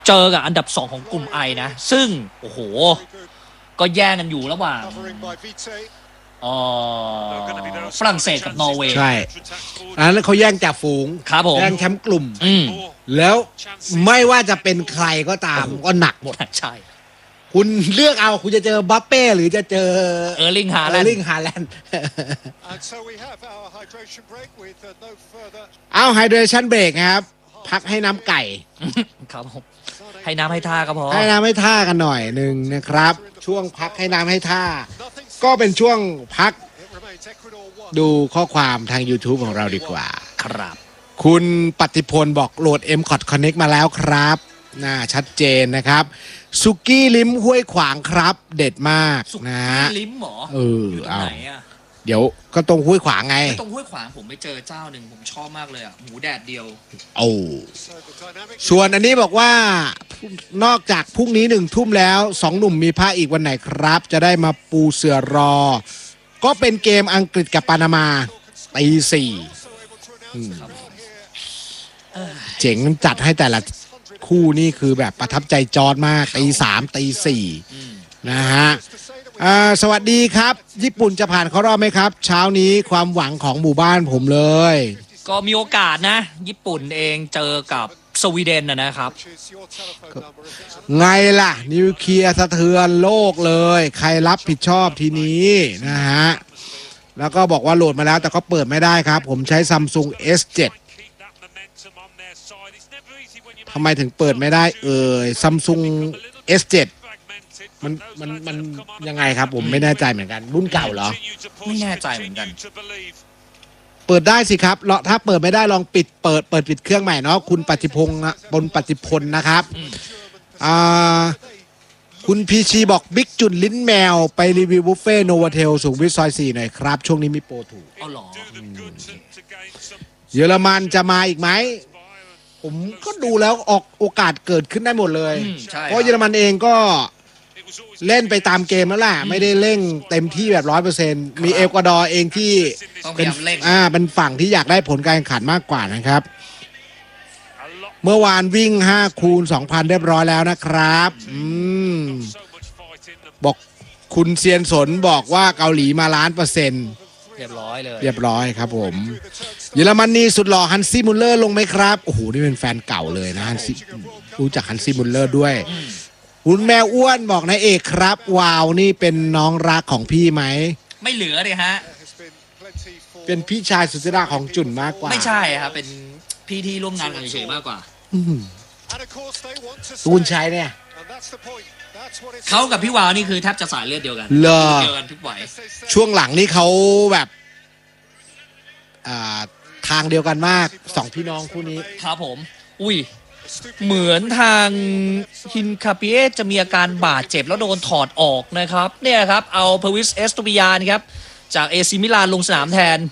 เจอกับอันดับ2ของกลุ่ม I นะซึ่งโอ้โหก็แย่งกันอยู่ระหว่างฝรั่งเศสกับนอร์เวย์ใช่อันนั้นเขาแย่งจากฝูงครับผมแย่งแชมป์กลุ่มแล้วไม่ว่าจะเป็นใครก็ตามก็หนักหมดใช่คุณเลือกเอาคุณจะเจอบัปเป้หรือจะเจอเออร์ลิงฮาแลนด์เอาไฮเดรชั่นเบรกครับพักให้น้ำไก่ครับผมให้น้ำให้ท่าก็พอให้น้ำให้ท่ากันหน่อยหนึ่งนะครับช่วงพักให้น้ำให้ท่าก็เป็นช่วงพักดูข้อความทาง YouTube ของเราดีกว่าครับคุณปฏิพลบอกโหลด M-Cot Connect มาแล้วครับน่าชัดเจนนะครับสุกี้ลิ้มห้วยขวางครับเด็ดมากนะสุกี้ลิ้มหรออยู่ตรงไหนอ่ะเดี๋ยวก็ตรงห้วยขวางไงตรงห้วยขวางผมไปเจอเจ้าหนึ่งผมชอบมากเลยอ่ะหมูแดดเดียวโอ้ส่วนอันนี้บอกว่านอกจากพรุ่งนี้1 ทุ่มแล้ว2หนุ่มมีผ้าอีกวันไหนครับจะได้มาปูเสือรอก็เป็นเกมอังกฤษกับปานามาตี4เจ๋งจัดให้แต่ละคู่นี่คือแบบประทับใจจอร์จมากตี3ตี4นะฮะสวัสดีครับญี่ปุ่นจะผ่านเข้ารอบไหมครับเช้านี้ความหวังของหมู่บ้านผมเลยก็มีโอกาสนะญี่ปุ่นเองเจอกับสวีเดนนะครับไงล่ะนิวเคลียร์สะเทือนโลกเลยใครรับผิดชอบทีนี้นะฮะแล้วก็บอกว่าโหลดมาแล้วแต่ก็เปิดไม่ได้ครับผมใช้ Samsung S7 ทำไมถึงเปิดไม่ได้Samsung S7 มันยังไงครับผมไม่แน่ใจเหมือนกันรุ่นเก่าเหรอไม่แน่ใจเหมือนกันเปิดได้สิครับถ้าเปิดไม่ได้ลองปิดเครื่องใหม่เนาะคุณปฏิพงษ์บนปฏิพลนะครับคุณพีชีบอกบิ๊กจุนลิ้นแมวไปรีวิวบุฟเฟ่โนวาเทลสูงวิทซอย4หน่อยครับช่วงนี้มีโปรถูกอ๋อเหรอเยอรมันจะมาอีกไหมผมก็ดูแล้วออกโอกาสเกิดขึ้นได้หมดเลยเพราะเยอรมันเองก็เล่นไปตามเกมแล้วแหละไม่ได้เร่งเต็มที่แบบ 100% มีเอกวาดอร์เองที่เป็นฝั่งที่อยากได้ผลการแข่งขันมากกว่านะครับเมื่อวานวิ่ง5 คูณ 2,000 เรียบร้อยแล้วนะครับบอกคุณเซียนสนบอกว่าเกาหลีมา1,000,000% เรียบร้อยเลยเรียบร้อยครับผมเยอรมนีสุดหล่อฮันซี่มุลเลอร์ลงไหมครับโอ้โหนี่เป็นแฟนเก่าเลยนะฮันซี่รู้จักฮันซี่มุลเลอร์ด้วยคุณแมวอ้วนบอกนายเอกครับวาวนี่เป็นน้องรักของพี่ไหมไม่เหลือเลยฮะเป็นพี่ชายสุดที่รักของจุนมากกว่าไม่ใช่ครับเป็นพี่ที่ร่วมงานกันเฉยๆมากกว่าตูนชัยเนี่ยเขากับพี่วาวนี่คือแทบจะสายเลือดเดียวกันเดียวกันทุกวัยช่วงหลังนี่เขาแบบทางเดียวกันมาก2พี่น้องคู่นี้ครับผมอุ้ยเหมือนทางฮินคาเปียจะมีอาการบาดเจ็บแล้วโดนถอดออกนะครับเนี่ยครับเอาเพวิสเอสตูปิยานครับจากเอซิมิลานลงสนามแทน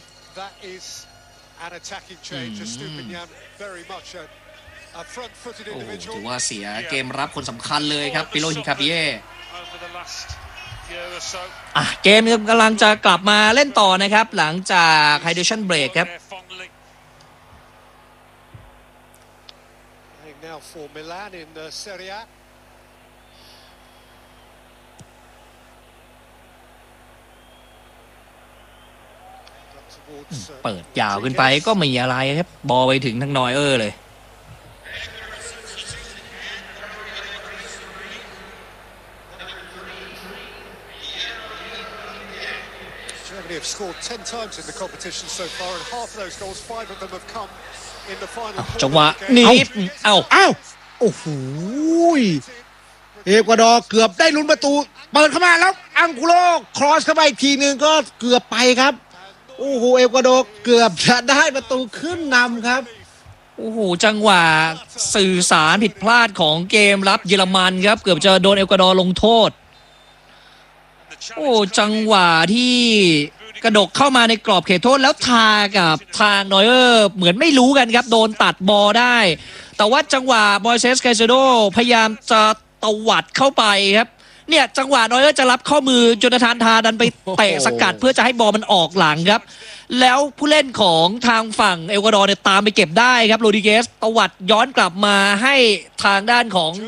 โอ้ถือว่าเสียเกมรับคนสำคัญเลยครับปิโลฮินคาเปียเกมกำลังจะกลับมาเล่นต่อนะครับหลังจากไฮเดรชั่นเบรกครับ for Milan in the Serie A. เปิดยาวขึ้นไปก็ไม่มีอะไรครับบอลไปถึงทางนอยเลย Germany have scored 10 times in the competition so far, and half of those goals, 5 of them have come in the final. จังหวะนี้โอ้โหเอกวาดอร์เกือบได้ลุ้นประตูเปิดเข้ามาแล้วอังกุโลครอสเข้าไปอีกทีนึงก็เกือบไปครับโอ้โหเอกวาดอร์เกือบจะได้ประตูขึ้นนำครับโอ้โหจังหวะสื่อสารผิดพลาดของเกมรับเยอรมันครับเกือบจะโดนเอกวาดอร์ลงโทษโอ้จังหวะที่กระดกเข้ามาในกรอบเขตโทษแล้วทากับทางนอยเหมือนไม่รู้กันครับโดนตัดบอลได้แต่ว่าจังหวะบอยเซสไคเซโดพยายามจะตวัดเข้าไปครับเนี่ยจังหวะนอยจะรับข้อมือโจนาธานทาดันไปเตะสกัดเพื่อจะให้บอลมันออกหลังครับแล้วผู้เล่นของทางฝั่งเอลกวาดอร์เนี่ยตามไปเก็บได้ครับโรดิเกสตวัดย้อนกลับมาให้ทางด้านของ